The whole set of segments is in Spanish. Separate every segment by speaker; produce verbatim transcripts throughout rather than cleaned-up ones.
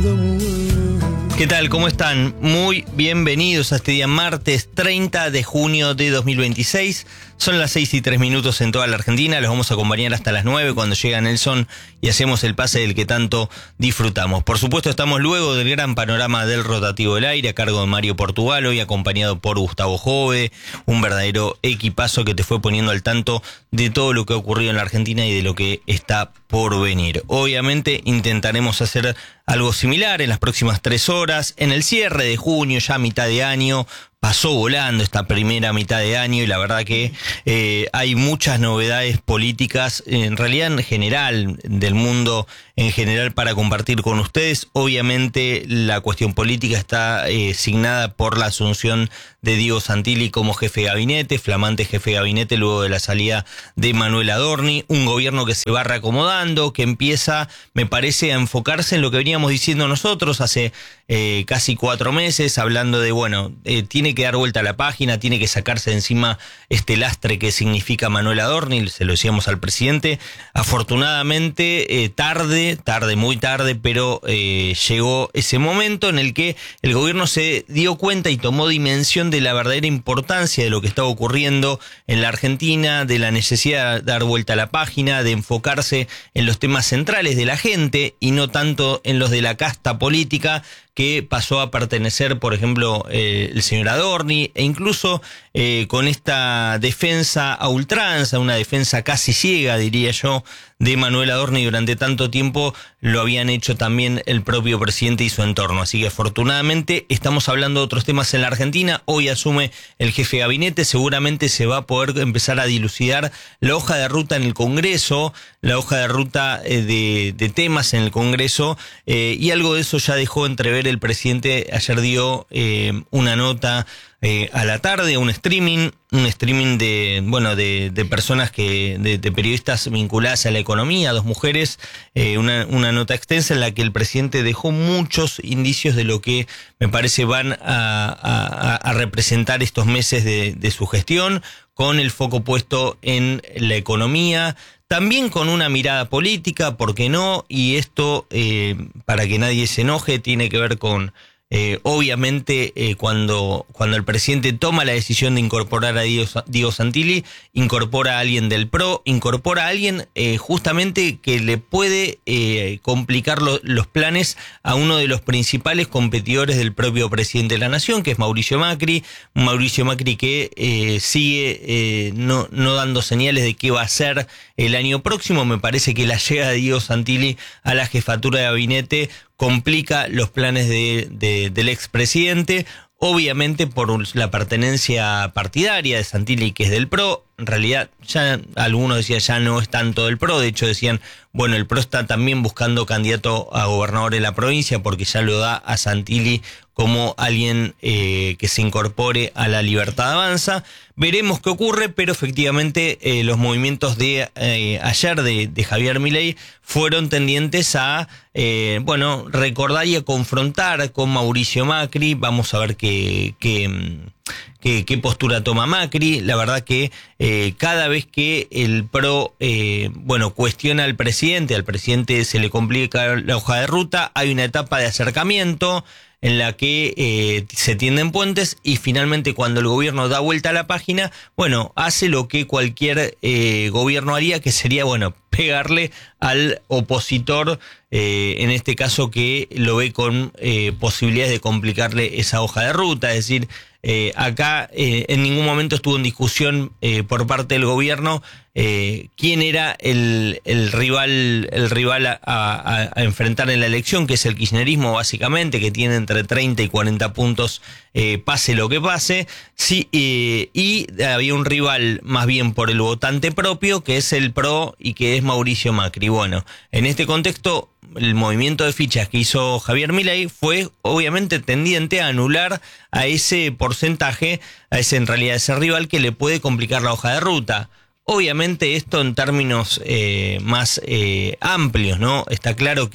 Speaker 1: ¿Qué tal? ¿Cómo están? Muy bienvenidos a este día martes treinta de junio de dos mil veintiséis. Son las seis y tres minutos en toda la Argentina. Los vamos a acompañar hasta las nueve cuando llega Nelson y hacemos el pase del que tanto disfrutamos. Por supuesto, estamos luego del gran panorama del rotativo del aire a cargo de Mario Portugal, hoy acompañado por Gustavo Jove, un verdadero equipazo que te fue poniendo al tanto de todo lo que ha ocurrido en la Argentina y de lo que está por venir. Obviamente intentaremos hacer algo similar en las próximas tres horas, en el cierre de junio, ya a mitad de año. Pasó volando esta primera mitad de año y la verdad que eh, hay muchas novedades políticas, en realidad en general, del mundo en general para compartir con ustedes. Obviamente la cuestión política está eh, signada por la asunción de Diego Santilli como jefe de gabinete, flamante jefe de gabinete luego de la salida de Manuel Adorni, un gobierno que se va reacomodando, que empieza, me parece, a enfocarse en lo que veníamos diciendo nosotros hace eh, casi cuatro meses, hablando de, bueno, eh, tiene que dar vuelta a la página, tiene que sacarse de encima este lastre que significa Manuel Adorni, se lo decíamos al presidente. Afortunadamente, eh, tarde, tarde, muy tarde, pero eh, llegó ese momento en el que el gobierno se dio cuenta y tomó dimensión de la verdadera importancia de lo que estaba ocurriendo en la Argentina, de la necesidad de dar vuelta a la página, de enfocarse en los temas centrales de la gente y no tanto en los de la casta política, que pasó a pertenecer, por ejemplo, eh, el señor Adorni, e incluso eh, con esta defensa a ultranza, una defensa casi ciega, diría yo, de Manuel Adorni durante tanto tiempo, lo habían hecho también el propio presidente y su entorno. Así que afortunadamente estamos hablando de otros temas en la Argentina. Hoy asume el jefe de gabinete, seguramente se va a poder empezar a dilucidar la hoja de ruta en el Congreso, la hoja de ruta eh, de, de temas en el Congreso, eh, y algo de eso ya dejó entrever el presidente. Ayer dio eh, una nota eh, a la tarde, un streaming, un streaming de, bueno, de, de personas que, de, de periodistas vinculadas a la economía, dos mujeres, eh, una, una nota extensa en la que el presidente dejó muchos indicios de lo que me parece van a, a, a representar estos meses de, de su gestión, con el foco puesto en la economía, también con una mirada política, ¿por qué no? Y esto, eh, para que nadie se enoje, tiene que ver con, eh, obviamente, eh, cuando, cuando el presidente toma la decisión de incorporar a Diego, Diego Santilli, incorpora a alguien del P R O, incorpora a alguien eh, justamente que le puede eh, complicar lo, los planes a uno de los principales competidores del propio presidente de la Nación, que es Mauricio Macri, Mauricio Macri que eh, sigue eh, no, no dando señales de qué va a hacer el año próximo. Me parece que la llegada de Diego Santilli a la jefatura de gabinete complica los planes de, de, del expresidente, obviamente por la pertenencia partidaria de Santilli, que es del P R O. En realidad, ya algunos decían ya no es tanto del P R O, de hecho decían, bueno, el P R O está también buscando candidato a gobernador de la provincia porque ya lo da a Santilli como alguien eh, que se incorpore a la Libertad Avanza. Veremos qué ocurre, pero efectivamente eh, los movimientos de eh, ayer de, de Javier Milei fueron tendientes a, eh, bueno, recordar y a confrontar con Mauricio Macri. Vamos a ver qué, qué, qué, qué postura toma Macri. La verdad que eh, cada vez que el P R O, eh, bueno, cuestiona al presidente, al presidente se le complica la hoja de ruta, hay una etapa de acercamiento en la que eh, se tienden puentes y finalmente cuando el gobierno da vuelta a la página, bueno, hace lo que cualquier eh, gobierno haría, que sería, bueno, pegarle al opositor, eh, en este caso que lo ve con eh, posibilidades de complicarle esa hoja de ruta. Es decir, eh, acá eh, en ningún momento estuvo en discusión eh, por parte del gobierno eh, quién era el, el rival, el rival a, a, a enfrentar en la elección, que es el kirchnerismo básicamente, que tiene entre treinta y cuarenta puntos, eh, pase lo que pase. Sí, eh, y había un rival más bien por el votante propio, que es el P R O y que es Mauricio Macri. Bueno, en este contexto, el movimiento de fichas que hizo Javier Milei fue obviamente tendiente a anular a ese porcentaje, a ese en realidad ese rival que le puede complicar la hoja de ruta. Obviamente esto en términos eh, más eh, amplios, ¿no? Está claro que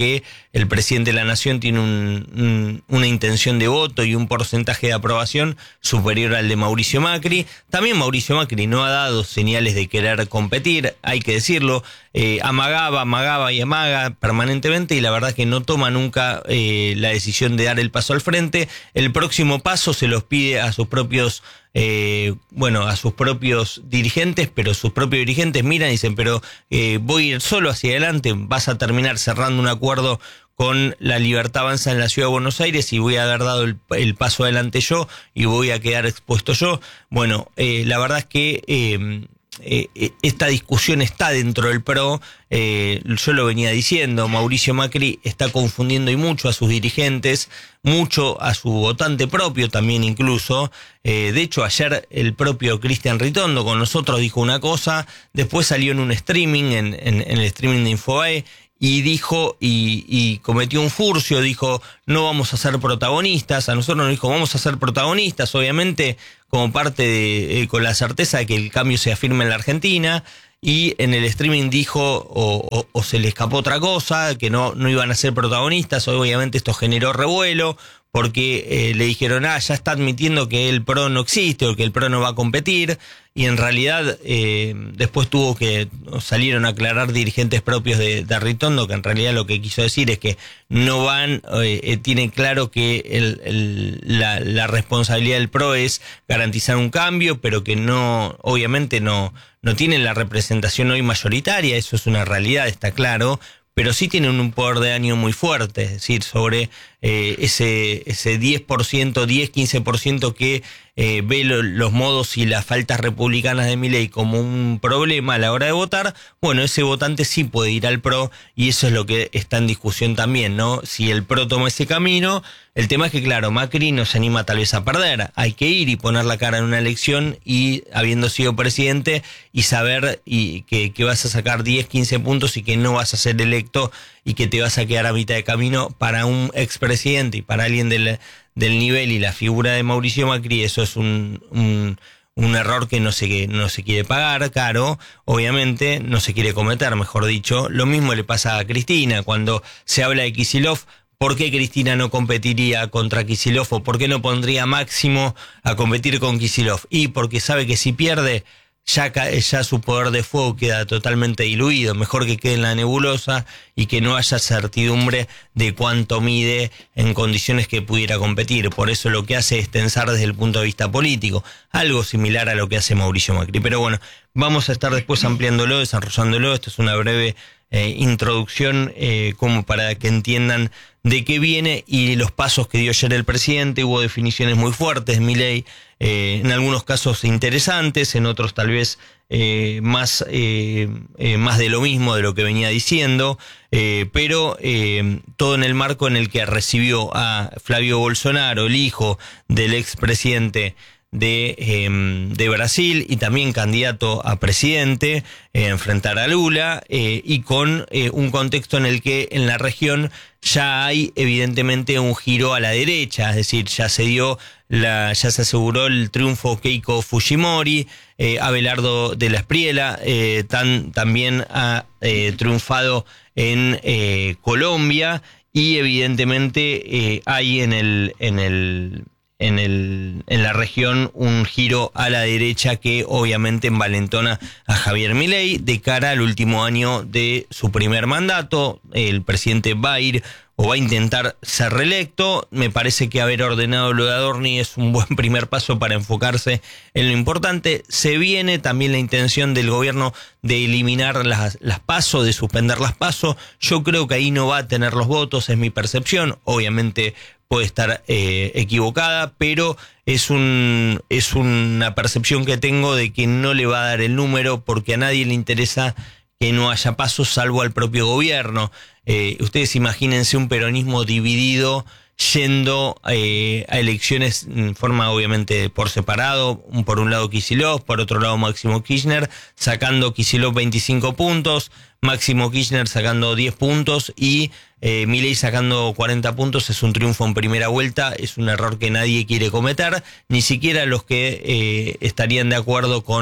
Speaker 1: el presidente de la Nación tiene un, un, una intención de voto y un porcentaje de aprobación superior al de Mauricio Macri. También Mauricio Macri no ha dado señales de querer competir, hay que decirlo, eh, amagaba, amagaba y amaga permanentemente y la verdad que no toma nunca eh, la decisión de dar el paso al frente. El próximo paso se los pide a sus propios Eh, bueno, a sus propios dirigentes, pero sus propios dirigentes miran y dicen, pero eh, voy a ir solo hacia adelante, vas a terminar cerrando un acuerdo con La Libertad Avanza en la Ciudad de Buenos Aires y voy a haber dado el, el paso adelante yo y voy a quedar expuesto yo. Bueno, eh, la verdad es que eh, eh, esta discusión está dentro del P R O, eh, yo lo venía diciendo, Mauricio Macri está confundiendo y mucho a sus dirigentes, mucho a su votante propio también incluso. Eh, de hecho, ayer el propio Cristian Ritondo con nosotros dijo una cosa, después salió en un streaming, en, en, en el streaming de Infobae, y dijo, y, y cometió un furcio, dijo, no vamos a ser protagonistas, a nosotros nos dijo, vamos a ser protagonistas, obviamente, como parte de, eh, con la certeza de que el cambio se afirme en la Argentina, y en el streaming dijo, o, o, o se le escapó otra cosa, que no, no iban a ser protagonistas, obviamente esto generó revuelo, porque eh, le dijeron, ah, ya está admitiendo que el P R O no existe o que el P R O no va a competir, y en realidad eh, después tuvo que, salieron a aclarar dirigentes propios de, de Ritondo, que en realidad lo que quiso decir es que no van, eh, tienen claro que el, el, la, la responsabilidad del P R O es garantizar un cambio, pero que no, obviamente no, no tienen la representación hoy mayoritaria, eso es una realidad, está claro, pero sí tienen un poder de daño muy fuerte, es decir, sobre eh, ese, ese diez por ciento, diez, quince por ciento que eh, ve lo, los modos y las faltas republicanas de Milei como un problema a la hora de votar. Bueno, ese votante sí puede ir al P R O y eso es lo que está en discusión también, ¿no? Si el P R O toma ese camino, el tema es que, claro, Macri no se anima tal vez a perder, hay que ir y poner la cara en una elección y habiendo sido presidente y saber y que, que vas a sacar diez, quince puntos y que no vas a ser electo y que te vas a quedar a mitad de camino. Para un expresidente y para alguien del, del nivel y la figura de Mauricio Macri, eso es un, un, un error que no se, no se quiere pagar caro, obviamente, no se quiere cometer, mejor dicho. Lo mismo le pasa a Cristina cuando se habla de Kicillof. ¿Por qué Cristina no competiría contra Kicillof o por qué no pondría Máximo a competir con Kicillof? Y porque sabe que si pierde, ya, ya su poder de fuego queda totalmente diluido. Mejor que quede en la nebulosa y que no haya certidumbre de cuánto mide en condiciones que pudiera competir. Por eso lo que hace es tensar desde el punto de vista político. Algo similar a lo que hace Mauricio Macri. Pero bueno, vamos a estar después ampliándolo, desarrollándolo. Esto es una breve eh, introducción eh, como para que entiendan de qué viene y los pasos que dio ayer el presidente. Hubo definiciones muy fuertes, Milei, eh, en algunos casos interesantes, en otros tal vez eh, más, eh, eh, más de lo mismo de lo que venía diciendo, eh, pero eh, todo en el marco en el que recibió a Flavio Bolsonaro, el hijo del expresidente de, eh, de Brasil y también candidato a presidente, eh, enfrentar a Lula, eh, y con eh, un contexto en el que en la región ya hay evidentemente un giro a la derecha, es decir, ya se dio la, ya se aseguró el triunfo Keiko Fujimori, eh, Abelardo de la Espriella eh, tan, también ha eh, triunfado en eh, Colombia y evidentemente eh, hay en el en el en el en la región un giro a la derecha que obviamente envalentona a Javier Milei de cara al último año de su primer mandato. El presidente va a ir o va a intentar ser reelecto. Me parece que haber ordenado lo de Adorni es un buen primer paso para enfocarse en lo importante. Se viene también la intención del gobierno de eliminar las, las PASO, de suspender las PASO. Yo creo que ahí no va a tener los votos, es mi percepción. Obviamente puede estar eh, equivocada, pero es un es una percepción que tengo de que no le va a dar el número porque a nadie le interesa que no haya pasos salvo al propio gobierno. Eh, ustedes imagínense un peronismo dividido yendo eh, a elecciones en forma obviamente por separado, por un lado Kicillof, por otro lado Máximo Kirchner, sacando Kicillof veinticinco puntos, Máximo Kirchner sacando diez puntos y eh, Milei sacando cuarenta puntos. Es un triunfo en primera vuelta, es un error que nadie quiere cometer, ni siquiera los que eh, estarían de acuerdo con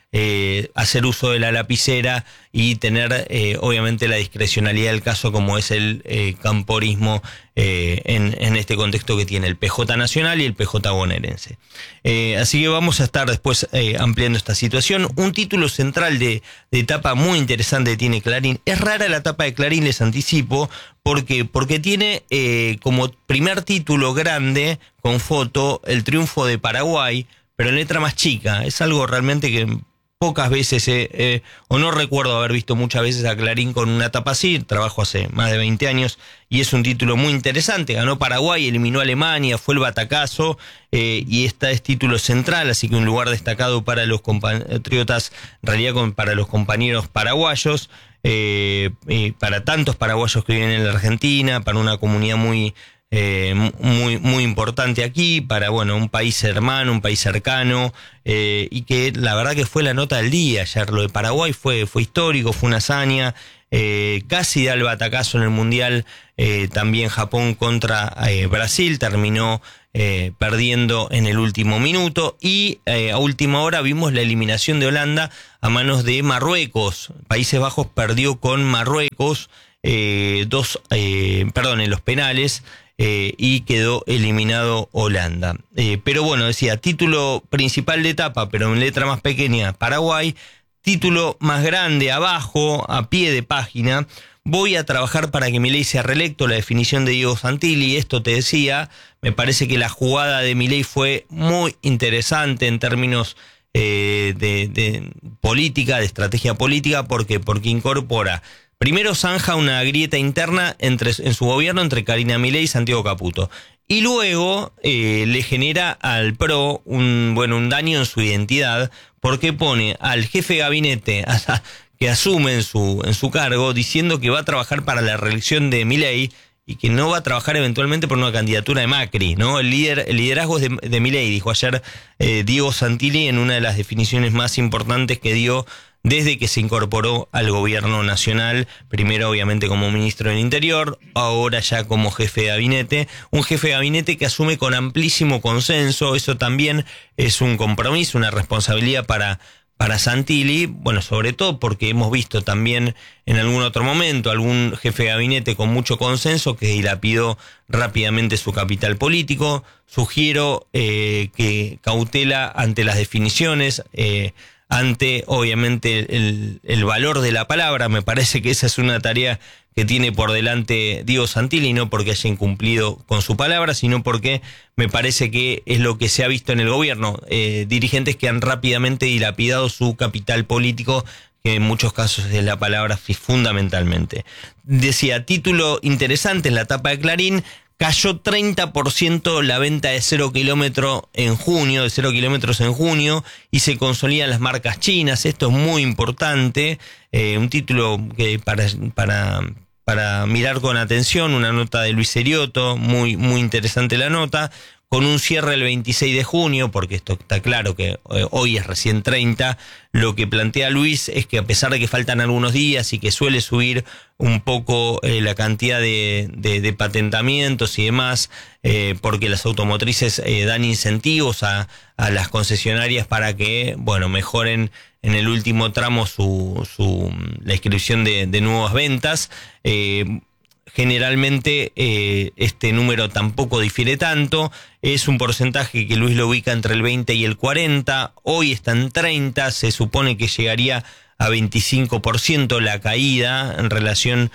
Speaker 1: eh, hacer uso de la lapicera y tener eh, obviamente la discrecionalidad del caso, como es el eh, camporismo eh, en, en este contexto que tiene el P J Nacional y el P J bonaerense. Eh, así que vamos a estar después eh, ampliando esta situación. Un título central de, de etapa muy interesante que tiene Clarín. Es rara la etapa de Clarín, les anticipo, porque porque tiene eh, como primer título grande con foto el triunfo de Paraguay, pero en letra más chica. Es algo realmente que pocas veces, eh, eh, o no recuerdo haber visto muchas veces a Clarín con una tapa así. Trabajo hace más de veinte años y es un título muy interesante. Ganó Paraguay, eliminó a Alemania, fue el batacazo, eh, y esta es título central, así que un lugar destacado para los compatriotas, en realidad con, para los compañeros paraguayos, eh, eh, para tantos paraguayos que viven en la Argentina, para una comunidad muy... Eh, muy muy importante aquí, para bueno un país hermano, un país cercano, eh, y que la verdad que fue la nota del día ayer. Lo de Paraguay fue, fue histórico, fue una hazaña, eh, casi da el batacazo en el Mundial. Eh, también Japón contra eh, Brasil terminó eh, perdiendo en el último minuto, y eh, a última hora vimos la eliminación de Holanda a manos de Marruecos. Países Bajos perdió con Marruecos eh, dos, eh, perdón, en los penales. Eh, y quedó eliminado Holanda. Eh, pero bueno, decía, título principal de etapa, pero en letra más pequeña, Paraguay. Título más grande, abajo, a pie de página, voy a trabajar para que Milei sea reelecto, la definición de Diego Santilli. Esto te decía, me parece que la jugada de Milei fue muy interesante en términos eh, de, de política, de estrategia política. ¿Por qué? Porque incorpora... Primero zanja una grieta interna entre, en su gobierno entre Karina Milei y Santiago Caputo. Y luego eh, le genera al P R O un, bueno, un daño en su identidad, porque pone al jefe de gabinete a, que asume en su, en su cargo diciendo que va a trabajar para la reelección de Milei y que no va a trabajar eventualmente por una candidatura de Macri, ¿no? El líder, el liderazgo es de, de Milei, dijo ayer eh, Diego Santilli en una de las definiciones más importantes que dio desde que se incorporó al gobierno nacional, primero obviamente como ministro del Interior, ahora ya como jefe de gabinete, un jefe de gabinete que asume con amplísimo consenso. Eso también es un compromiso, una responsabilidad para, para Santilli, bueno, sobre todo porque hemos visto también en algún otro momento algún jefe de gabinete con mucho consenso que dilapidó rápidamente su capital político. Sugiero eh, que cautela ante las definiciones, eh, ante obviamente el, el valor de la palabra. Me parece que esa es una tarea que tiene por delante Diego Santilli, no porque haya incumplido con su palabra, sino porque me parece que es lo que se ha visto en el gobierno, eh, dirigentes que han rápidamente dilapidado su capital político, que en muchos casos es la palabra fundamentalmente. Decía, título interesante en la tapa de Clarín: cayó treinta por ciento la venta de cero kilómetro en junio, de cero kilómetros en junio, y se consolidan las marcas chinas. Esto es muy importante, eh, un título que para, para, para mirar con atención, una nota de Luis Serioto, muy, muy interesante la nota, con un cierre el veintiséis de junio, porque esto está claro que eh, hoy es recién treinta, lo que plantea Luis es que a pesar de que faltan algunos días y que suele subir un poco eh, la cantidad de, de, de patentamientos y demás, eh, porque las automotrices eh, dan incentivos a, a las concesionarias para que, bueno, mejoren en el último tramo su, su la inscripción de, de nuevas ventas. Eh, Generalmente eh, este número tampoco difiere tanto, es un porcentaje que Luis lo ubica entre el veinte y el cuarenta, hoy está en treinta, se supone que llegaría a veinticinco por ciento la caída en relación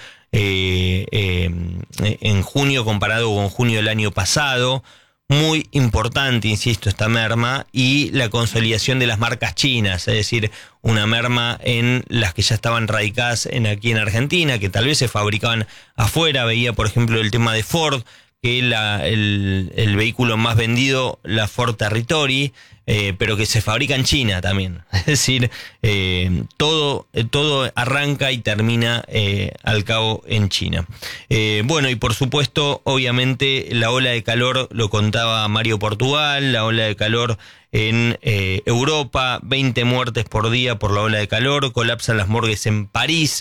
Speaker 1: eh, eh, en junio comparado con junio del año pasado. Muy importante, insisto, esta merma y la consolidación de las marcas chinas, es decir, una merma en las que ya estaban radicadas en aquí en Argentina, que tal vez se fabricaban afuera. Veía, por ejemplo, el tema de Ford, que la, el, el vehículo más vendido, la Ford Territory, eh, pero que se fabrica en China también. Es decir, eh, todo, todo arranca y termina eh, al cabo en China. Eh, bueno, y por supuesto, obviamente, la ola de calor, lo contaba Mario Portugal, la ola de calor en eh, Europa, veinte muertes por día por la ola de calor, colapsan las morgues en París.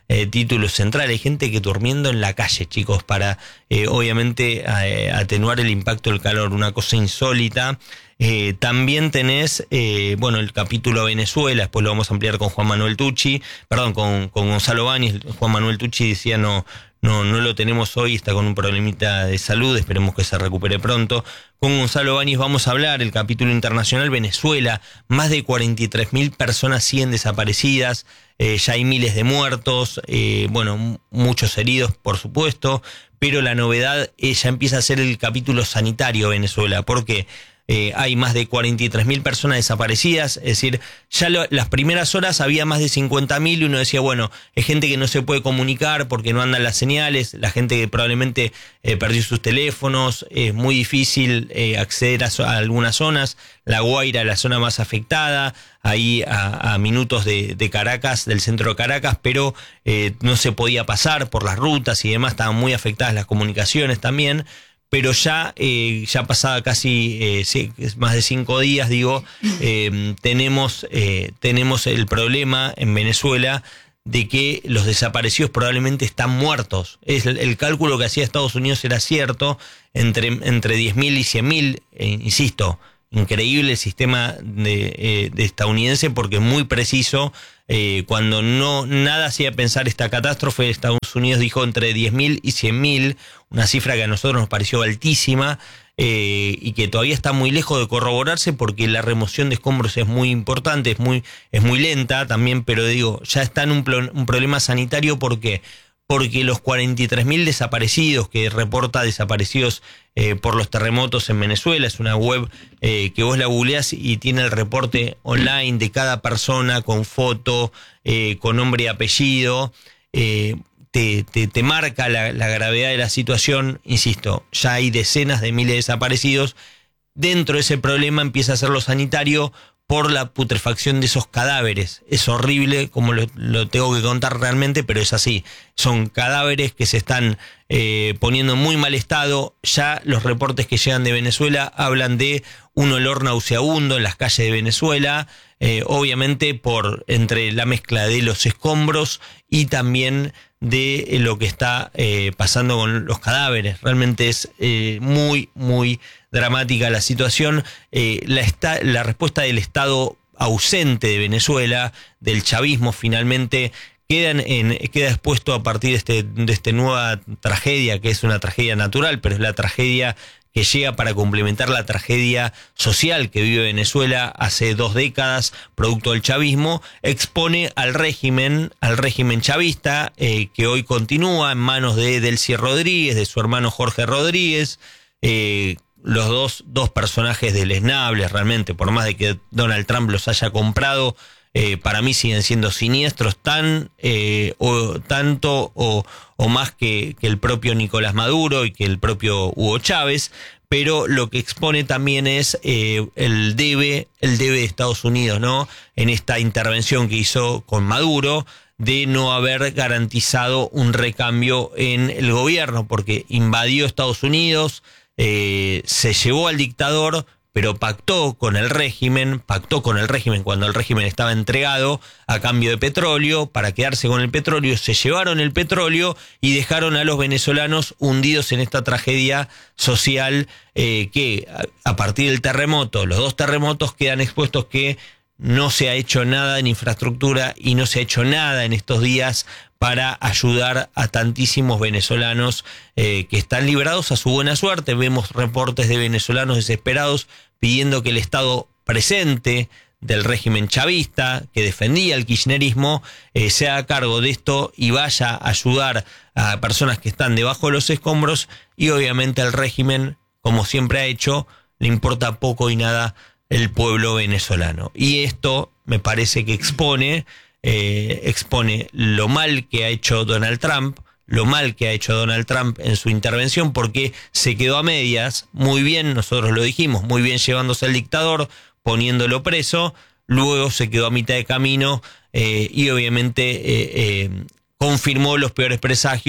Speaker 1: eh, título central. Hay gente que durmiendo en la calle, chicos, para eh, obviamente eh, atenuar el impacto del calor, una cosa insólita. Eh, también tenés, eh, bueno, el capítulo Venezuela, después lo vamos a ampliar con Juan Manuel Tucci, perdón, con, con Gonzalo Báñez. Juan Manuel Tucci decía no, no, no lo tenemos hoy, está con un problemita de salud, esperemos que se recupere pronto. Con Gonzalo Báñez vamos a hablar, el capítulo internacional Venezuela, más de cuarenta y tres mil personas siguen desaparecidas, eh, ya hay miles de muertos, eh, bueno, muchos heridos por supuesto, pero la novedad eh, ya empieza a ser el capítulo sanitario Venezuela, porque Eh, hay más de cuarenta y tres mil personas desaparecidas, es decir, ya lo, las primeras horas había más de cincuenta mil y uno decía, bueno, es gente que no se puede comunicar porque no andan las señales, la gente que probablemente eh, perdió sus teléfonos, es muy difícil eh, acceder a, a algunas zonas, La Guaira, la zona más afectada, ahí a, a minutos de, de Caracas, del centro de Caracas, pero eh, no se podía pasar por las rutas y demás, estaban muy afectadas las comunicaciones también. Pero ya, eh, ya pasada casi eh, más de cinco días, digo, eh, tenemos, eh, tenemos el problema en Venezuela de que los desaparecidos probablemente están muertos. Es el, el cálculo que hacía Estados Unidos era cierto, entre, entre diez mil y cien mil, eh, insisto, increíble el sistema de, eh, de estadounidense porque es muy preciso. Eh, cuando no nada hacía pensar esta catástrofe, Estados Unidos dijo entre diez mil y cien mil, una cifra que a nosotros nos pareció altísima eh, y que todavía está muy lejos de corroborarse porque la remoción de escombros es muy importante, es muy, es muy lenta también, pero digo, ya está en un, un problema sanitario porque porque los cuarenta y tres mil desaparecidos que reporta desaparecidos eh, por los terremotos en Venezuela, es una web eh, que vos la googleás y tiene el reporte online de cada persona con foto, eh, con nombre y apellido, eh, te, te, te marca la, la gravedad de la situación. Insisto, ya hay decenas de miles de desaparecidos. Dentro de ese problema empieza a ser lo sanitario por la putrefacción de esos cadáveres. Es horrible, como lo, lo tengo que contar realmente, pero es así. Son cadáveres que se están eh, poniendo en muy mal estado. Ya los reportes que llegan de Venezuela hablan de un olor nauseabundo en las calles de Venezuela, eh, obviamente por entre la mezcla de los escombros y también de lo que está eh, pasando con los cadáveres. Realmente es eh, muy, muy dramática la situación. Eh, la, esta, la respuesta del Estado ausente de Venezuela, del chavismo, finalmente quedan en, queda expuesto a partir de este, de esta nueva tragedia, que es una tragedia natural, pero es la tragedia que llega para complementar la tragedia social que vive Venezuela hace dos décadas, producto del chavismo, expone al régimen, al régimen chavista, eh, que hoy continúa en manos de Delcy Rodríguez, de su hermano Jorge Rodríguez, eh, los dos, dos personajes deleznables realmente, por más de que Donald Trump los haya comprado, eh, para mí siguen siendo siniestros tan eh, o tanto o, o más que, que el propio Nicolás Maduro y que el propio Hugo Chávez, pero lo que expone también es eh, el debe, el debe de Estados Unidos, ¿no? En esta intervención que hizo con Maduro, de no haber garantizado un recambio en el gobierno, porque invadió Estados Unidos, eh, se llevó al dictador, pero pactó con el régimen, pactó con el régimen cuando el régimen estaba entregado a cambio de petróleo, para quedarse con el petróleo, se llevaron el petróleo y dejaron a los venezolanos hundidos en esta tragedia social eh, que a, a partir del terremoto, los dos terremotos quedan expuestos que no se ha hecho nada en infraestructura y no se ha hecho nada en estos días para ayudar a tantísimos venezolanos eh, que están librados a su buena suerte. Vemos reportes de venezolanos desesperados pidiendo que el Estado presente del régimen chavista, que defendía el kirchnerismo, eh, se haga cargo de esto y vaya a ayudar a personas que están debajo de los escombros, y obviamente al régimen, como siempre ha hecho, le importa poco y nada el pueblo venezolano. Y esto me parece que expone, eh, expone lo mal que ha hecho Donald Trump, lo mal que ha hecho Donald Trump en su intervención, porque se quedó a medias, muy bien, nosotros lo dijimos, muy bien llevándose al dictador, poniéndolo preso, luego se quedó a mitad de camino eh, y obviamente eh, eh, confirmó los peores presagios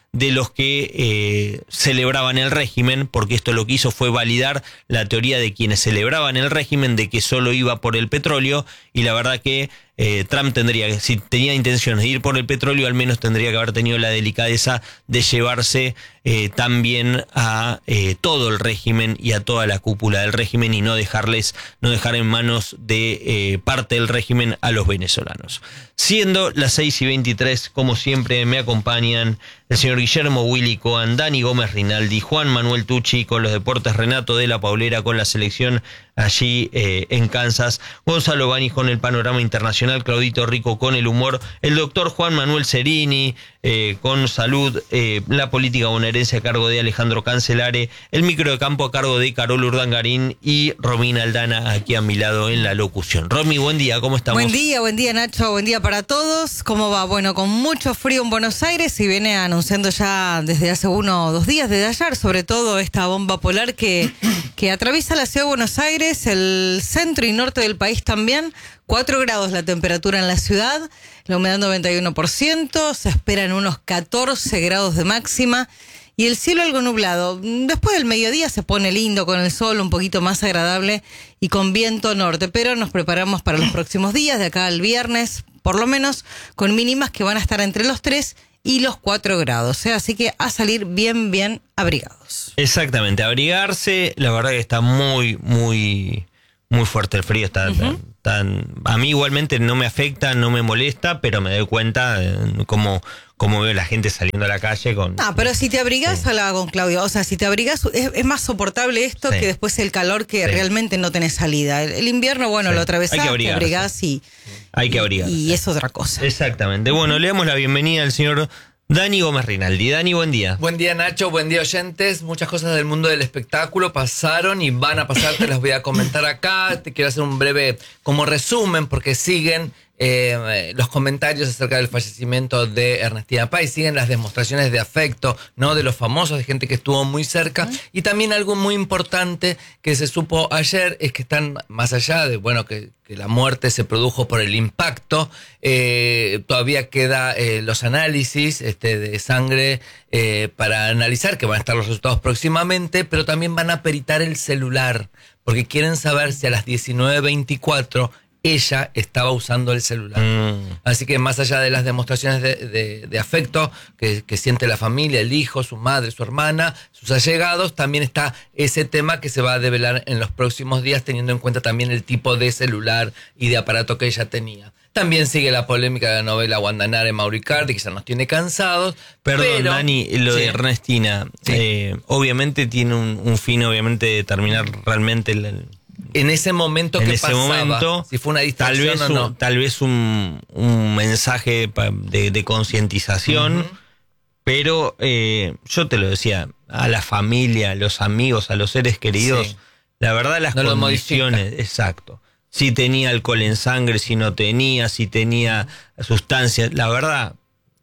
Speaker 1: de los que eh, celebraban el régimen, porque esto lo que hizo fue validar la teoría de quienes celebraban el régimen de que solo iba por el petróleo, y la verdad que eh, Trump tendría, si tenía intenciones de ir por el petróleo, al menos tendría que haber tenido la delicadeza de llevarse eh, también a eh, todo el régimen y a toda la cúpula del régimen, y no dejarles, no dejar en manos de eh, parte del régimen a los venezolanos. Siendo las seis y veintitrés, como siempre, me acompañan el señor Guillermo Willy Coan, Dani Gómez Rinaldi, Juan Manuel Tucci con los deportes, Renato de la Paulera con la selección allí eh, en Kansas, Gonzalo Bani con el panorama internacional, Claudito Rico con el humor, el doctor Juan Manuel Cerini eh, con salud, eh, la política bonaerense a cargo de Alejandro Cancelare, el micro de campo a cargo de Carol Urdangarín y Romina Aldana aquí a mi lado en la locución. Romy, buen día, ¿cómo estamos?
Speaker 2: Buen día, buen día Nacho, buen día para todos. ¿Cómo va? Bueno, con mucho frío en Buenos Aires y viene anunciando ya desde hace uno o dos días, desde ayer, sobre todo esta bomba polar que, que atraviesa la ciudad de Buenos Aires, el centro y norte del país también. cuatro grados la temperatura en la ciudad, la humedad noventa y uno por ciento, se esperan unos catorce grados de máxima y el cielo algo nublado. Después del mediodía se pone lindo con el sol, un poquito más agradable y con viento norte, pero nos preparamos para los próximos días, de acá al viernes, por lo menos, con mínimas que van a estar entre los tres y los cuatro grados, ¿eh? Así que a salir bien, bien abrigados.
Speaker 1: Exactamente, abrigarse, la verdad que está muy, muy, muy fuerte el frío, está... Uh-huh. tan, Tan, a mí igualmente no me afecta, no me molesta, pero me doy cuenta eh, cómo, cómo veo la gente saliendo a la calle con...
Speaker 2: Ah, pero si te abrigás, sí. Hablaba con Claudio, o sea, si te abrigás es, es más soportable esto, sí, que después el calor que sí, realmente no tenés salida. El, el invierno, bueno, sí, lo atravesás, te abrigás y...
Speaker 1: Hay que abrigarse.
Speaker 2: Y, y es otra cosa.
Speaker 1: Exactamente. Bueno, le damos la bienvenida al señor Dani Gómez Rinaldi. Dani, buen día.
Speaker 3: Buen día, Nacho, buen día, oyentes. Muchas cosas del mundo del espectáculo pasaron y van a pasar, te las voy a comentar acá. Te quiero hacer un breve como resumen porque siguen eh, los comentarios acerca del fallecimiento de Ernestina Pais, siguen las demostraciones de afecto, ¿no?, de los famosos, de gente que estuvo muy cerca. Uh-huh. Y también algo muy importante que se supo ayer es que están más allá de, bueno, que que la muerte se produjo por el impacto, eh, todavía queda eh, los análisis este, de sangre eh, para analizar, que van a estar los resultados próximamente, pero también van a peritar el celular, porque quieren saber si a las diecinueve veinticuatro ella estaba usando el celular. Mm. Así que más allá de las demostraciones de, de, de afecto que, que siente la familia, el hijo, su madre, su hermana, sus allegados, también está ese tema que se va a develar en los próximos días, teniendo en cuenta también el tipo de celular y de aparato que ella tenía. También sigue la polémica de la novela Guandanara en Mauricardi, que ya nos tiene cansados.
Speaker 1: Perdón,
Speaker 3: pero,
Speaker 1: Dani, lo sí, de Ernestina, sí, eh, obviamente tiene un, un fin, obviamente, de terminar realmente el... el...
Speaker 3: En ese momento
Speaker 1: en
Speaker 3: que
Speaker 1: ese
Speaker 3: pasaba,
Speaker 1: momento,
Speaker 3: si fue una distracción
Speaker 1: tal vez
Speaker 3: o no.
Speaker 1: Un, tal vez un, un mensaje de, de concientización, uh-huh, pero eh, yo te lo decía, a la familia, a los amigos, a los seres queridos, sí, la verdad las no condiciones, exacto. Si tenía alcohol en sangre, si no tenía, si tenía sustancias, la verdad...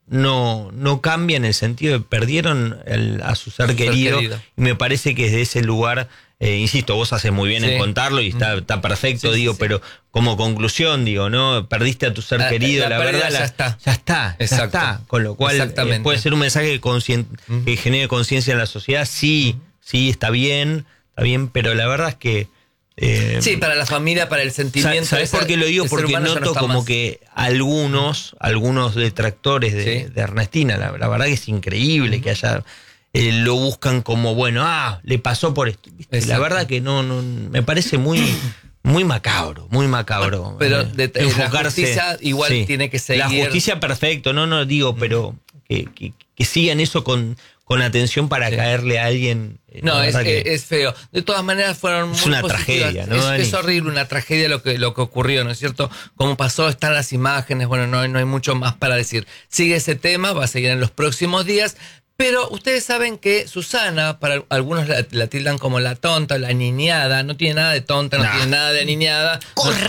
Speaker 1: No, no cambia en el sentido de perdieron el, a su ser, su querido, ser querido. Y me parece que desde ese lugar, eh, insisto, vos haces muy bien, sí, en contarlo y está, está perfecto, sí, digo, sí, pero como conclusión, digo, ¿no? Perdiste a tu ser la, querido, la, la verdad,
Speaker 3: ya
Speaker 1: la,
Speaker 3: está.
Speaker 1: Ya está, ya está. Con lo cual eh, puede ser un mensaje que, uh-huh, que genere conciencia en la sociedad, sí, uh-huh, sí, está bien, está bien, pero la verdad es que
Speaker 3: Eh, sí, para la familia, para el sentimiento.
Speaker 1: ¿Sabes por qué lo digo? Porque noto no como más. que algunos, algunos detractores de, sí, de Ernestina, la, la verdad que es increíble, uh-huh, que haya, eh, lo buscan como, bueno, ah, le pasó por esto. La verdad que no, no, me parece muy, muy macabro, muy macabro.
Speaker 3: Bueno, pero de, de, enfocarse, la justicia igual, sí, tiene que seguir.
Speaker 1: La justicia, perfecto, no, no digo, uh-huh, pero que, que, que sigan eso con... con atención para, sí, caerle a alguien.
Speaker 3: No, es, que es feo. De todas maneras fueron
Speaker 1: es
Speaker 3: muy
Speaker 1: una
Speaker 3: positivas.
Speaker 1: tragedia, ¿no,
Speaker 3: es,
Speaker 1: Dani?
Speaker 3: Es horrible, una tragedia lo que, lo que ocurrió, ¿no es cierto? Como pasó, están las imágenes, bueno, no, no hay mucho más para decir. Sigue ese tema, va a seguir en los próximos días, pero ustedes saben que Susana, para algunos la, la tildan como la tonta, la niñada, no tiene nada de tonta, no, no. tiene nada de niñada.
Speaker 2: Correcto.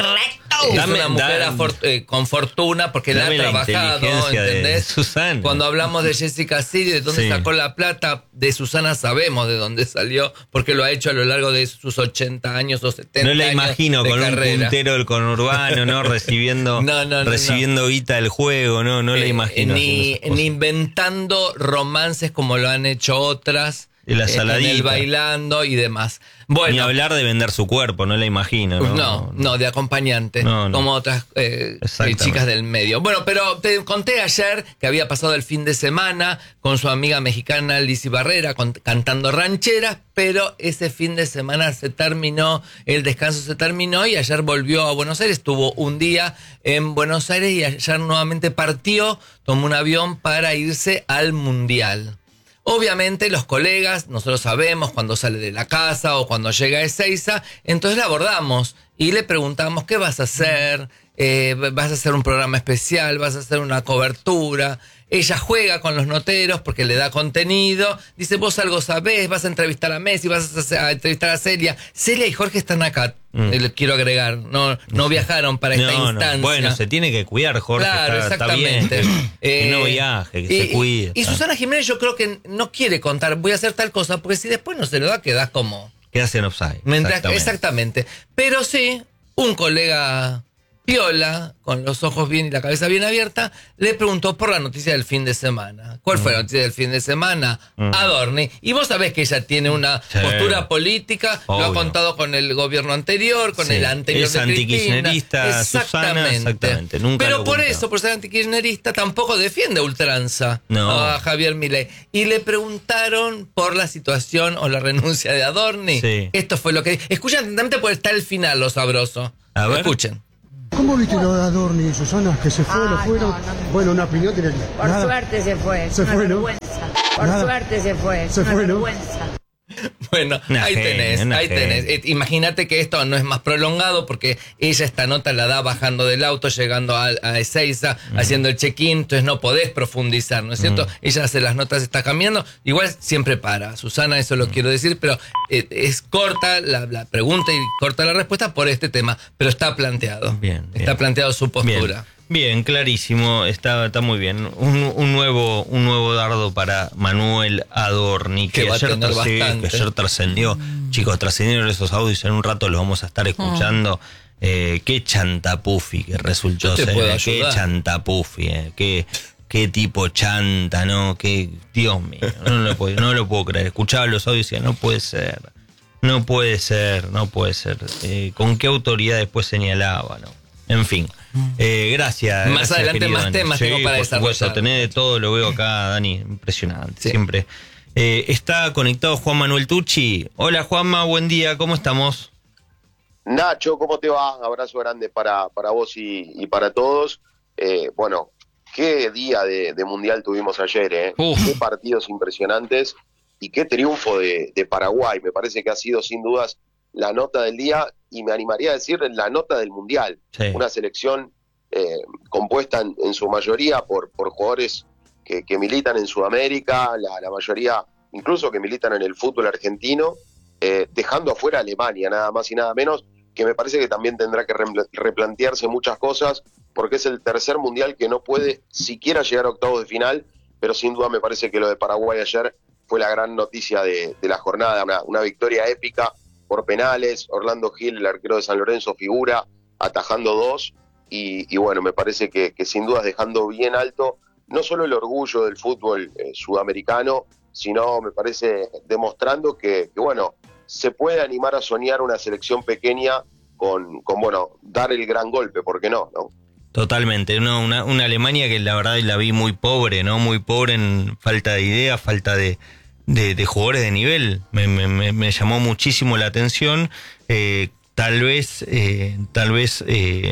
Speaker 3: Es
Speaker 1: Dame-
Speaker 3: una mujer
Speaker 1: dame-
Speaker 3: afor- eh, con fortuna porque la ha
Speaker 1: Dame la
Speaker 3: trabajado,
Speaker 1: inteligencia de
Speaker 3: ¿entendés?
Speaker 1: Susana.
Speaker 3: Cuando hablamos de Jessica Sirio, de dónde
Speaker 1: Sí.
Speaker 3: sacó la plata, de Susana sabemos de dónde salió, porque lo ha hecho a lo largo de sus ochenta años o setenta
Speaker 1: No la
Speaker 3: años
Speaker 1: imagino
Speaker 3: de
Speaker 1: con
Speaker 3: carrera.
Speaker 1: un puntero del conurbano, ¿no? Recibiendo,
Speaker 3: No, no, no,
Speaker 1: recibiendo guita del juego, no, no la
Speaker 3: Eh,
Speaker 1: imagino.
Speaker 3: Ni,
Speaker 1: haciendo esas cosas.
Speaker 3: ni inventando romances como lo han hecho otras.
Speaker 1: Y la
Speaker 3: eh, en
Speaker 1: saladita.
Speaker 3: el bailando y demás. Bueno,
Speaker 1: Ni hablar de vender su cuerpo, no la imagino. No,
Speaker 3: No, no, de acompañante,
Speaker 1: No, no.
Speaker 3: como otras eh,
Speaker 1: Exactamente.
Speaker 3: chicas del medio. Bueno, pero te conté ayer que había pasado el fin de semana con su amiga mexicana Lizzy Barrera con- cantando rancheras, pero ese fin de semana se terminó, el descanso se terminó y ayer volvió a Buenos Aires, estuvo un día en Buenos Aires y ayer nuevamente partió, tomó un avión para irse al Mundial. Obviamente los colegas, nosotros sabemos cuando sale de la casa o cuando llega a Ezeiza, entonces la abordamos y le preguntamos qué vas a hacer, eh, vas a hacer un programa especial, vas a hacer una cobertura. Ella juega con los noteros porque le da contenido, dice vos algo sabés, vas a entrevistar a Messi, vas a, hacer- a entrevistar a Celia. Celia y Jorge están acá,
Speaker 1: Mm.
Speaker 3: eh, le quiero agregar, no, no viajaron para esta
Speaker 1: No, no.
Speaker 3: instancia.
Speaker 1: Bueno, se tiene que cuidar, Jorge.
Speaker 3: Claro,
Speaker 1: está, está bien,
Speaker 3: exactamente.
Speaker 1: que, que
Speaker 3: Eh,
Speaker 1: no viaje, que
Speaker 3: y,
Speaker 1: se cuide.
Speaker 3: Y, y
Speaker 1: está.
Speaker 3: Susana Jiménez yo creo que no quiere contar, voy a hacer tal cosa, porque si después no se lo da, quedás como...
Speaker 1: Quedas en offside.
Speaker 3: ¿Me entendés?
Speaker 1: Exactamente.
Speaker 3: Exactamente. Pero sí, un colega piola, con los ojos bien y la cabeza bien abierta, le preguntó por la noticia del fin de semana. ¿Cuál fue la noticia del fin de semana?
Speaker 1: Mm.
Speaker 3: Adorni. Y vos sabés que ella tiene una
Speaker 1: Sí.
Speaker 3: postura política, lo ha
Speaker 1: Obvio.
Speaker 3: contado con el gobierno anterior, con
Speaker 1: Sí.
Speaker 3: el anterior
Speaker 1: Es
Speaker 3: de Cristina.
Speaker 1: antikirchnerista, Susana, exactamente. Nunca
Speaker 3: Pero
Speaker 1: lo
Speaker 3: por
Speaker 1: ocultó.
Speaker 3: eso, por ser antikirchnerista, tampoco defiende a ultranza
Speaker 1: No.
Speaker 3: a Javier Milei. Y le preguntaron por la situación o la renuncia de Adorni.
Speaker 1: Sí.
Speaker 3: Esto fue lo que... Escuchen atentamente porque está el final, lo sabroso.
Speaker 1: A ver.
Speaker 3: Escuchen.
Speaker 4: ¿Cómo viste lo de Adorni, Susana? ¿Que se fue,
Speaker 5: Ah,
Speaker 4: lo fueron?
Speaker 5: no, no.
Speaker 4: Bueno, una opinión tiene que...
Speaker 5: Por
Speaker 4: Nada.
Speaker 5: suerte se fue.
Speaker 4: Se
Speaker 5: una
Speaker 4: fue, ¿no?
Speaker 5: vergüenza. Por
Speaker 4: Nada.
Speaker 5: suerte se fue. Es
Speaker 4: Se
Speaker 5: una
Speaker 4: fue, ¿no?
Speaker 5: vergüenza.
Speaker 3: Bueno,
Speaker 1: Una
Speaker 3: ahí
Speaker 1: genia,
Speaker 3: tenés,
Speaker 1: una
Speaker 3: ahí tenés.
Speaker 1: genia.
Speaker 3: Eh, Imagínate que esto no es más prolongado porque ella esta nota la da bajando del auto, llegando a, a Ezeiza, haciendo el check-in, entonces no podés profundizar, ¿no es cierto? Ella hace las notas, está cambiando, igual siempre para. Susana, eso lo quiero decir, pero eh, es corta la, la pregunta y corta la respuesta por este tema, pero está planteado.
Speaker 1: Bien,
Speaker 3: Está
Speaker 1: bien.
Speaker 3: planteado su postura.
Speaker 1: Bien, bien, clarísimo, está, está muy bien. Un, un nuevo, un nuevo dardo para Manuel Adorni, que,
Speaker 3: Que va a
Speaker 1: ayer,
Speaker 3: tener
Speaker 1: trascendió, que
Speaker 3: bastante.
Speaker 1: ayer trascendió. Chicos, trascendieron esos audios, en un rato los vamos a estar escuchando. Eh, qué chantapufi que resultó
Speaker 3: Yo te
Speaker 1: ser,
Speaker 3: puedo
Speaker 1: eh, qué
Speaker 3: ayudar.
Speaker 1: chantapufi, eh, qué, qué tipo chanta, ¿no? Qué, Dios mío, no lo puedo, no lo puedo creer. Escuchaba los audios y decía, no puede ser, no puede ser, no puede ser. Eh, ¿Con qué autoridad después señalaba, no? En fin, eh, gracias.
Speaker 3: Más
Speaker 1: gracias,
Speaker 3: adelante
Speaker 1: querido
Speaker 3: más
Speaker 1: Dani.
Speaker 3: temas
Speaker 1: Sí,
Speaker 3: tengo para
Speaker 1: por supuesto,
Speaker 3: desarrollar.
Speaker 1: tenés de todo, lo veo acá, Dani, impresionante,
Speaker 3: Sí.
Speaker 1: siempre. Eh, está conectado Juan Manuel Tucci. Hola Juanma, buen día, ¿cómo estamos?
Speaker 6: Nacho, ¿cómo te va? Abrazo grande para, para vos y, y para todos. Eh, bueno, qué día de, de Mundial tuvimos ayer, ¿eh?
Speaker 1: Uf.
Speaker 6: Qué partidos impresionantes y qué triunfo de, de Paraguay. Me parece que ha sido sin dudas la nota del día y me animaría a decir la nota del Mundial.
Speaker 1: Sí.
Speaker 6: Una selección eh, compuesta en, en su mayoría por, por jugadores que, que militan en Sudamérica, la, la mayoría incluso que militan en el fútbol argentino, eh, dejando afuera a Alemania, nada más y nada menos, que me parece que también tendrá que re- replantearse muchas cosas, porque es el tercer mundial que no puede siquiera llegar a octavos de final, pero sin duda me parece que lo de Paraguay ayer fue la gran noticia de, de la jornada, una, una victoria épica por penales, Orlando Gil, el arquero de San Lorenzo, figura, atajando dos, y, y bueno, me parece que, que sin dudas dejando bien alto no solo el orgullo del fútbol eh, sudamericano, sino me parece demostrando que, que bueno, se puede animar a soñar una selección pequeña con, con bueno, dar el gran golpe, ¿por qué no? ¿no?
Speaker 1: Totalmente, no, una, una Alemania que la verdad la vi muy pobre, ¿no? Muy pobre en falta de idea, falta de, de, de jugadores de nivel. Me, me, me, me llamó muchísimo la atención. Eh, tal vez, eh, tal vez eh,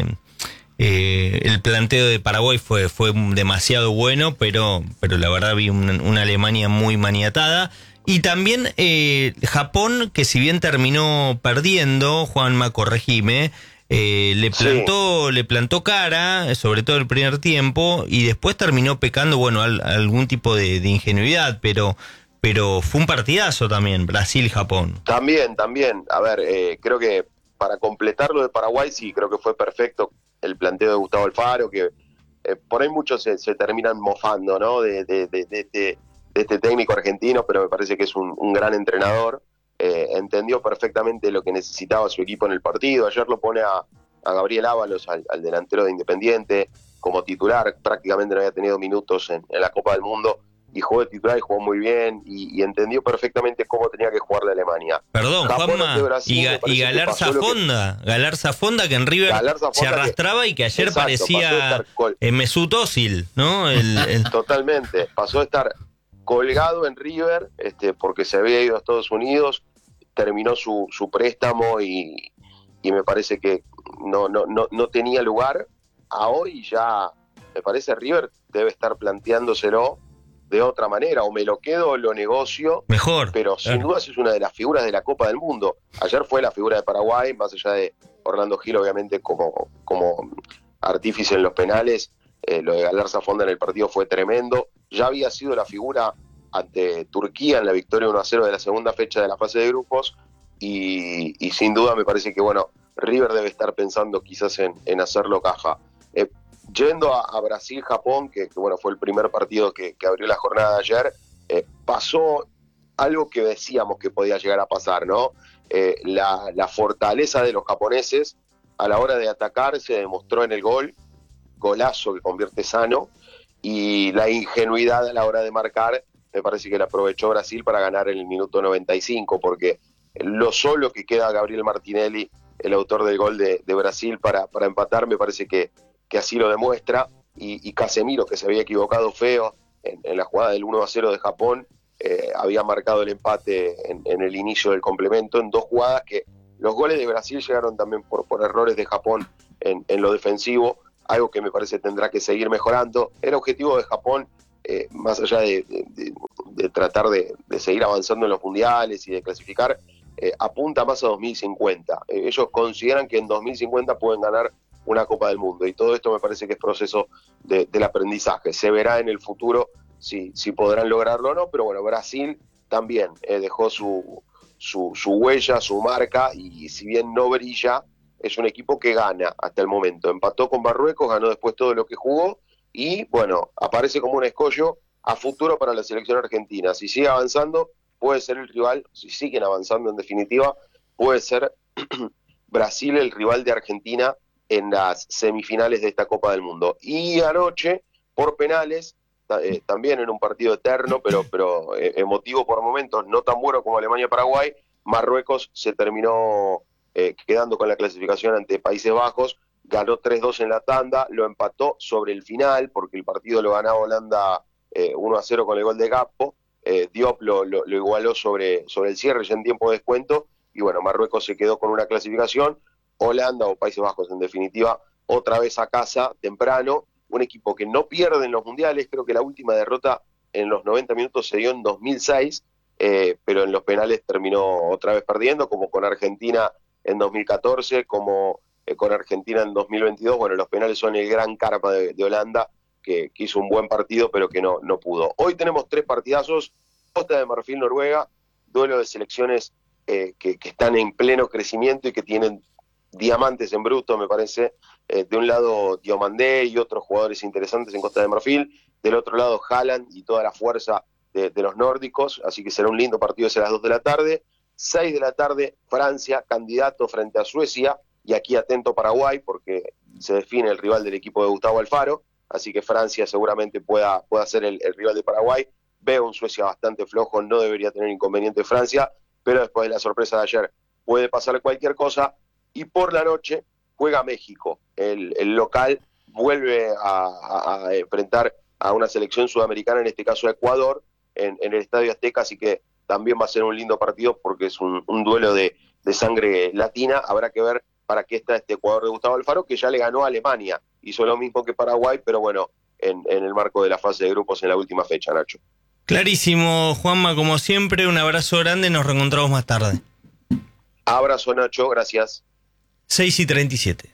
Speaker 1: eh, el planteo de Paraguay fue, fue demasiado bueno, pero, pero la verdad vi una, una Alemania muy maniatada. Y también eh, Japón, que si bien terminó perdiendo, Juanma, corregime, eh, le plantó, sí. le plantó cara, sobre todo el primer tiempo, y después terminó pecando, bueno, al, algún tipo de, de ingenuidad, pero, pero fue un partidazo también, Brasil-Japón.
Speaker 6: También, también. A ver, eh, creo que para completar lo de Paraguay, sí, creo que fue perfecto el planteo de Gustavo Alfaro, que eh, por ahí muchos se, se terminan mofando, ¿no? De, de, de, de, este, de este técnico argentino, pero me parece que es un, un gran entrenador. Eh, entendió perfectamente lo que necesitaba su equipo en el partido. Ayer lo pone a, a Gabriel Ábalos, al, al delantero de Independiente, como titular. Prácticamente no había tenido minutos en, en la Copa del Mundo y jugó de titular y jugó muy bien y, y entendió perfectamente cómo tenía que jugar la Alemania.
Speaker 1: Perdón,
Speaker 6: Japón
Speaker 1: Juanma,
Speaker 6: ante Brasil,
Speaker 1: y,
Speaker 6: me
Speaker 1: Ga- y
Speaker 6: parece que
Speaker 1: Galarza
Speaker 6: pasó lo que-
Speaker 1: Fonda, Galarza Fonda que en River
Speaker 6: Galarza
Speaker 1: se
Speaker 6: Fonda que-
Speaker 1: arrastraba y que ayer
Speaker 6: Exacto, pasó de
Speaker 1: parecía
Speaker 6: estar col-
Speaker 1: eh, Mesut Özil, ¿no? El, el-
Speaker 6: Totalmente, pasó de estar colgado en River, este, porque se había ido a Estados Unidos, terminó su, su préstamo y, y me parece que no, no, no, no tenía lugar. A hoy ya, me parece, River debe estar planteándoselo de otra manera, o me lo quedo o lo negocio,
Speaker 1: mejor.
Speaker 6: pero sin
Speaker 1: Claro.
Speaker 6: dudas es una de las figuras de la Copa del Mundo. Ayer fue la figura de Paraguay, más allá de Orlando Gil, obviamente, como, como artífice en los penales. Eh, lo de Galarza Fonda en el partido fue tremendo. Ya había sido la figura ante Turquía en la victoria uno a cero de la segunda fecha de la fase de grupos, y, y sin duda me parece que, bueno, River debe estar pensando quizás en, en hacerlo caja. Eh, yendo a, a Brasil-Japón, que, que bueno, fue el primer partido que, que abrió la jornada de ayer, eh, pasó algo que decíamos que podía llegar a pasar, ¿no? Eh, la, la fortaleza de los japoneses a la hora de atacar se demostró en el gol, golazo que convierte Sano, y la ingenuidad a la hora de marcar me parece que la aprovechó Brasil para ganar en el minuto noventa y cinco, porque lo solo que queda Gabriel Martinelli, el autor del gol de, de Brasil, para, para empatar, me parece que, que así lo demuestra, y, y Casemiro, que se había equivocado feo en, en la jugada del uno a cero de Japón, eh, había marcado el empate en, en el inicio del complemento, en dos jugadas que los goles de Brasil llegaron también por, por errores de Japón en, en lo defensivo, algo que me parece tendrá que seguir mejorando. El objetivo de Japón, eh, más allá de, de, de, de tratar de, de seguir avanzando en los mundiales y de clasificar, eh, apunta más a dos mil cincuenta. Eh, ellos consideran que en dos mil cincuenta pueden ganar una Copa del Mundo, y todo esto me parece que es proceso de, del aprendizaje. Se verá en el futuro si, si podrán lograrlo o no, pero bueno, Brasil también eh, dejó su, su, su huella, su marca, y si bien no brilla, es un equipo que gana hasta el momento. Empató con Marruecos, ganó después todo lo que jugó, y bueno, aparece como un escollo a futuro para la selección argentina. Si sigue avanzando, puede ser el rival, si siguen avanzando en definitiva, puede ser Brasil el rival de Argentina en las semifinales de esta Copa del Mundo. Y anoche, por penales, eh, también en un partido eterno, pero, pero eh, emotivo por momentos, no tan bueno como Alemania-Paraguay, Marruecos se terminó eh, quedando con la clasificación ante Países Bajos, ganó tres dos en la tanda, lo empató sobre el final, porque el partido lo ganaba Holanda eh, uno a cero con el gol de Gakpo, eh, Diop lo, lo, lo igualó sobre, sobre el cierre ya en tiempo de descuento, y bueno, Marruecos se quedó con una clasificación. Holanda o Países Bajos, en definitiva, otra vez a casa temprano, un equipo que no pierde en los mundiales. Creo que la última derrota en los noventa minutos se dio en dos mil seis, eh, pero en los penales terminó otra vez perdiendo, como con Argentina en dos mil catorce, como eh, con Argentina en dos mil veintidós. Bueno, los penales son el gran carpa de, de Holanda, que, que hizo un buen partido, pero que no, no pudo. Hoy tenemos tres partidazos: Costa de Marfil, Noruega, duelo de selecciones eh, que, que están en pleno crecimiento y que tienen diamantes en bruto, me parece. Eh, de un lado Diomandé y otros jugadores interesantes en Costa de Marfil, del otro lado Haaland y toda la fuerza de, de los nórdicos, así que será un lindo partido, será a las dos de la tarde. seis de la tarde, Francia, candidato frente a Suecia, y aquí atento Paraguay, porque se define el rival del equipo de Gustavo Alfaro, así que Francia seguramente pueda, pueda ser el, el rival de Paraguay. Veo un Suecia bastante flojo, no debería tener inconveniente Francia, pero después de la sorpresa de ayer puede pasar cualquier cosa. Y por la noche juega México, el, el local vuelve a, a, a enfrentar a una selección sudamericana, en este caso a Ecuador, en, en el Estadio Azteca, así que también va a ser un lindo partido porque es un, un duelo de, de sangre latina. Habrá que ver para qué está este Ecuador de Gustavo Alfaro, que ya le ganó a Alemania, hizo lo mismo que Paraguay, pero bueno, en, en el marco de la fase de grupos en la última fecha, Nacho.
Speaker 1: Clarísimo, Juanma, como siempre, un abrazo grande, nos reencontramos más tarde.
Speaker 6: Abrazo, Nacho, gracias.
Speaker 1: seis y treinta y siete.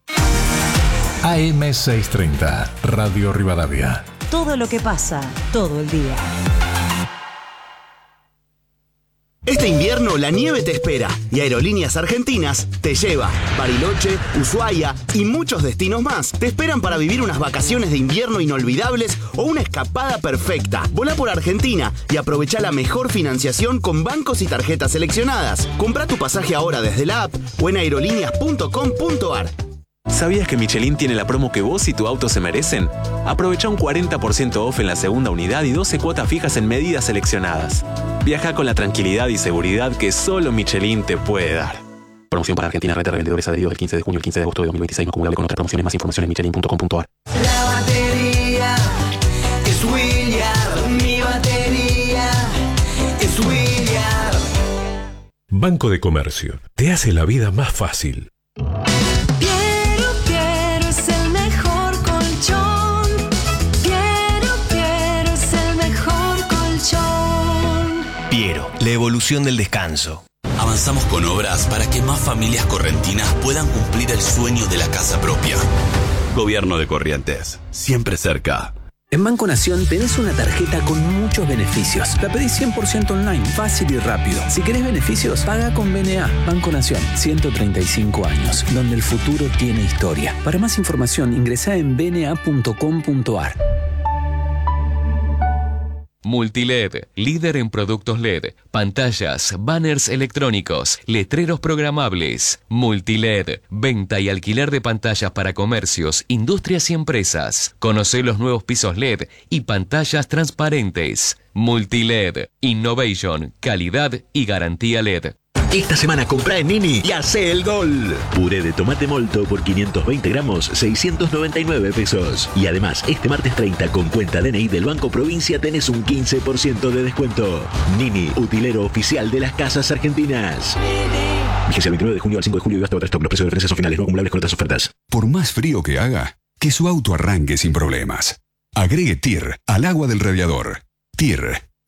Speaker 7: A M seiscientos treinta, Radio Rivadavia.
Speaker 8: Todo lo que pasa, todo el día. Este invierno la nieve te espera y Aerolíneas Argentinas te lleva. Bariloche, Ushuaia y muchos destinos más te esperan para vivir unas vacaciones de invierno inolvidables o una escapada perfecta. Volá por Argentina y aprovecha la mejor financiación con bancos y tarjetas seleccionadas. Comprá tu pasaje ahora desde la app o en aerolíneas punto com punto ar.
Speaker 9: ¿Sabías que Michelin tiene la promo que vos y tu auto se merecen? Aprovecha un cuarenta por ciento off en la segunda unidad y doce cuotas fijas en medidas seleccionadas. Viaja con la tranquilidad y seguridad que solo Michelin te puede dar. Promoción para Argentina, red de revendedores adheridos del quince de junio al quince de agosto de dos mil veintiséis, no acumulable con otras promociones. Más información en michelin punto com punto ar.
Speaker 10: La batería es William, mi batería es William.
Speaker 7: Banco de Comercio te hace la vida más fácil.
Speaker 10: Piero, Piero es el mejor colchón. Piero, Piero es el mejor colchón.
Speaker 11: Piero, la evolución del descanso. Avanzamos con obras para que más familias correntinas puedan cumplir el sueño de la casa propia. Gobierno de Corrientes, siempre cerca.
Speaker 12: En Banco Nación tenés una tarjeta con muchos beneficios. La pedís cien por ciento online, fácil y rápido. Si querés beneficios, paga con B N A. Banco Nación, ciento treinta y cinco años, donde el futuro tiene historia. Para más información, ingresá en b n a punto com punto ar.
Speaker 13: Multiled, líder en productos L E D, pantallas, banners electrónicos, letreros programables. Multiled, venta y alquiler de pantallas para comercios, industrias y empresas. Conocé los nuevos pisos L E D y pantallas transparentes. Multiled, innovation, calidad y garantía L E D.
Speaker 14: Esta semana comprá en Nini y hacé el gol. Puré de tomate molto por quinientos veinte gramos, seiscientos noventa y nueve pesos. Y además, este martes treinta con cuenta D N I del Banco Provincia tenés un quince por ciento de descuento. Nini, utilero oficial de las casas argentinas. Vigencia el veintinueve de junio al cinco de julio y hasta otro stock. Los precios de referencia son finales, no acumulables con otras ofertas.
Speaker 15: Por más frío que haga, que su auto arranque sin problemas. Agregue T I R al agua del radiador. T I R,